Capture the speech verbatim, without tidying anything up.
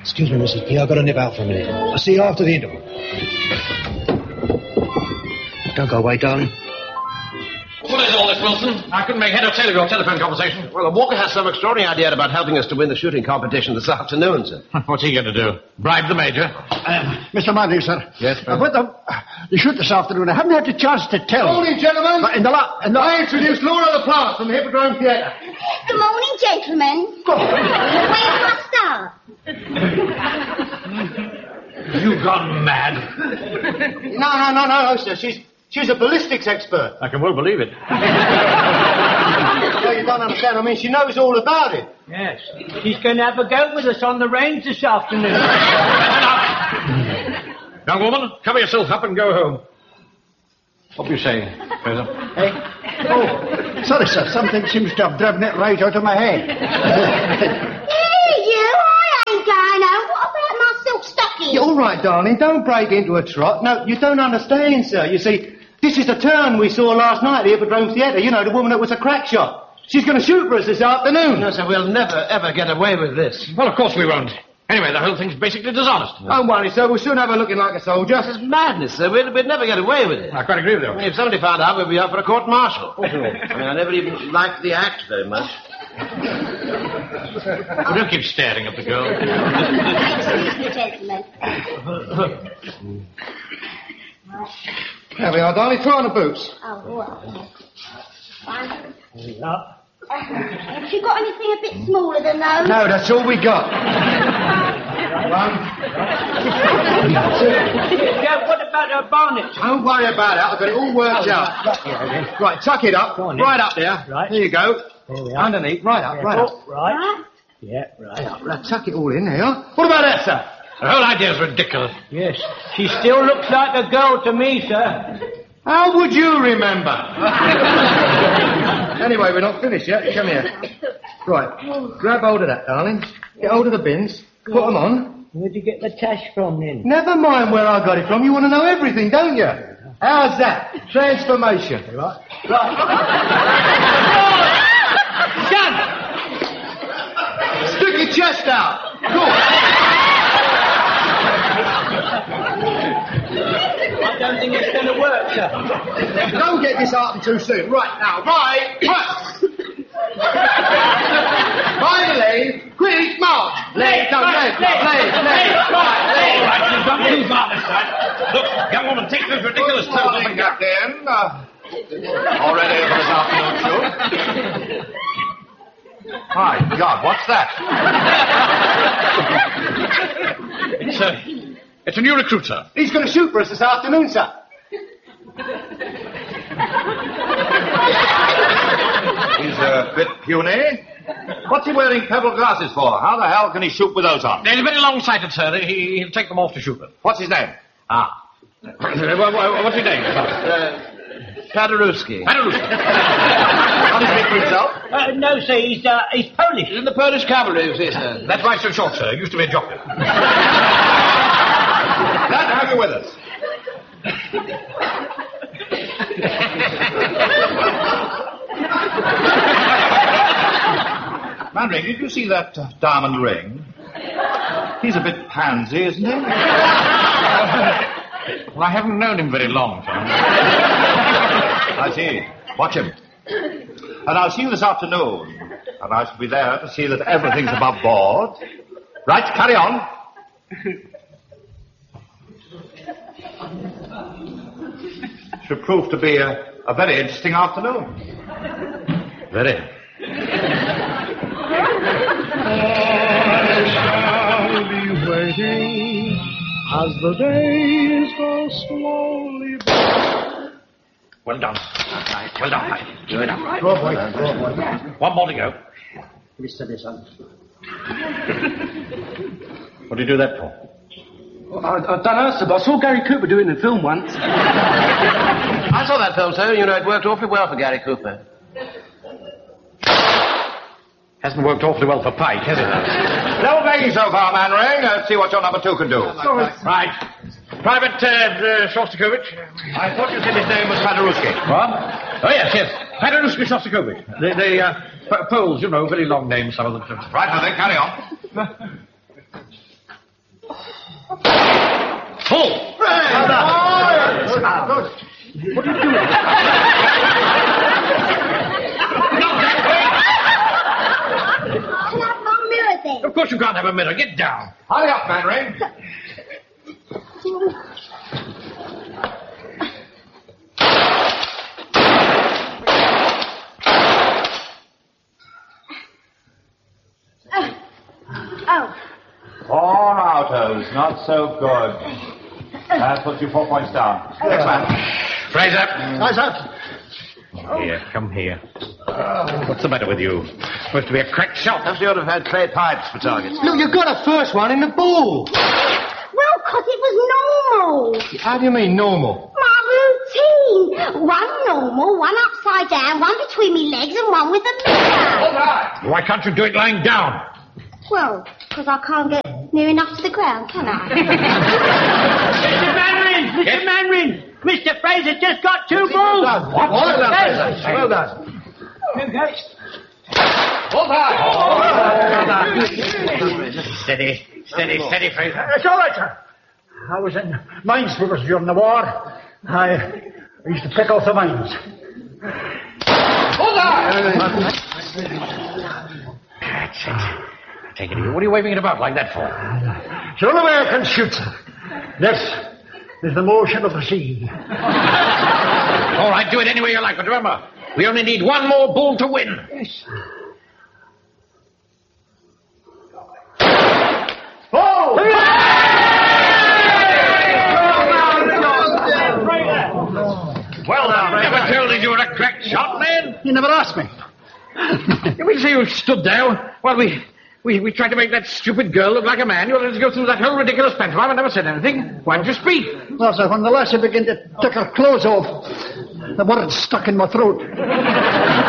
Excuse me, Missus P. I've got to nip out for a minute. I'll see you after the interval. Don't go away, darling. What is all this, Wilson? I couldn't make head or tail of your telephone conversation. Well, Walker has some extraordinary idea about helping us to win the shooting competition this afternoon, sir. What's he going to do? Bribe the Major? Uh, Mister Manning, sir. Yes, sir. About the, the shoot this afternoon, I haven't had the chance to tell. Good morning, gentlemen. Uh, in the la- in the I introduce Laura LaPlace from the Hippodrome Theatre. Good morning, gentlemen. Where's my star? You've gone mad. No, no, no, no, no, sir. She's she's a ballistics expert. I can well believe it. No, you don't understand. I mean, she knows all about it. Yes. She's going to have a go with us on the range this afternoon. Young woman, cover yourself up and go home. What were you saying, Fraser? Hey? Oh, sorry, sir. Something seems to have driven it right out of my head. Hey, you, I ain't going home. What about my silk stocking? You're all right, darling. Don't break into a trot. No, you don't understand, sir. You see, this is the turn we saw last night at the Hippodrome Theatre. You know, the woman that was a crack shot. She's going to shoot for us this afternoon. No, sir, we'll never, ever get away with this. Well, of course we won't. Anyway, the whole thing's basically dishonest. Don't worry, sir. We'll soon have her looking like a soldier. This is madness, sir. We'd, we'd never get away with it. I quite agree with you. If somebody found out, we'd be up for a court-martial. I mean, I never even liked the act very much. Well, don't keep staring at the girl. Excuse me, gentlemen. There we are, darling. Throw on the boots. Oh, well. Fine. Yeah. Have you got anything a bit smaller than those? No, that's all we got. Yeah, what about her bonnet? Don't worry about it. I've got it all worked out. Right, tuck it up. on, Right up there. Right. There you go. There we are. Underneath. Right up, right up. Oh, right. Yeah, right up. Right, tuck it all in there. What about that, sir? The whole idea's ridiculous. Yes. She still looks like a girl to me, sir. How would you remember? Anyway, we're not finished yet. Come here. Right, grab hold of that, darling. Get hold of the bins. Put them on. Where'd you get the tash from, then? Never mind where I got it from. You want to know everything, don't you? How's that? Transformation. Right. Right. Son! Stick your chest out. Good. I don't think it's going to work, sir. Don't get disheartened too soon. Right now, right, right. By the lane, quick, march. Lane, no, lane, lane, lane, lane, right, lane. All right, you've done too far this time. Look, young woman, take this ridiculous Good total morning, and go. Captain. Uh, all ready for this afternoon shoot? My God, what's that? It's a, it's a new recruit, sir. He's going to shoot for us this afternoon, sir. He's a bit puny. What's he wearing pebble glasses for? How the hell can he shoot with those on? He's very long-sighted, sir. He, he'll take them off to shoot them. What's his name? Ah. What's his name? Uh, Paderewski. Paderewski. How does he speak for himself? Uh, no, sir, he's, uh, he's Polish. In the Polish cavalry, you see, sir. That's why he's so short, sir. He used to be a jockey. Glad to have you with us. Manring, did you see that uh, diamond ring? He's a bit pansy, isn't he? Well, I haven't known him very long, sir. I see. Watch him. And I'll see you this afternoon. And I shall be there to see that everything's above board. Right, carry on. Should prove to be a, a very interesting afternoon. Very. I shall be waiting as the days go slowly by. Well done. Well done, Paddy. Good. Go, boy. Go, boy. One more to go. Mister Desan. What do you do that for? I, I don't know, sir, but I saw Gary Cooper doing the film once. I saw that film, sir. You know, it worked awfully well for Gary Cooper. Hasn't worked awfully well for Pike, has it? No begging so far, Manring. Let's see what your number two can do. Right. Private uh, uh, Shostakovich. I thought you said his name was Paderewski. What? Oh, yes, yes. Paderewski Shostakovich. The, the uh, P- Poles, you know, very long names, some of them. Right, now then, carry on. What are you doing? Can I have my mirror then? Of course you can't have a mirror. Get down. Hurry up, Mannering. Oh. Four autos, not so good. That puts you four points down. Next man. Fraser. Eyes up. Here, come here. What's the matter with you? Supposed to be a cracked shot. Perhaps you ought to have had clay pipes for targets. Look, you got a first one in the ball. Well, 'cause it was normal. How do you mean normal? My routine. One normal, one upside down, one between me legs, and one with a mirror. Why can't you do it lying down? Well, 'cause I can't get near enough to the ground, can I? Mister Manring! Mister Manring! Mister Fraser just got two balls! What? Well done, Yes. Fraser. Well done. Steady, steady, steady, Fraser. It's all right, sir. I was in minesweepers during the war. I, I used to pick out the mines. That's it. Take it easy. What are you waving it about like that for? The only way I can shoot, sir. This is the motion of the sea. All right, do it any way you like, but remember, we only need one more bull to win. Yes. Oh! Well, I never told you you were a cracked shot, man. You never asked me. Did we say you stood there while we, we, we tried to make that stupid girl look like a man? You let us go through that whole ridiculous pantomime and never said anything. Why didn't you speak? Well, sir, when the lassie began to take her clothes off, the words stuck in my throat.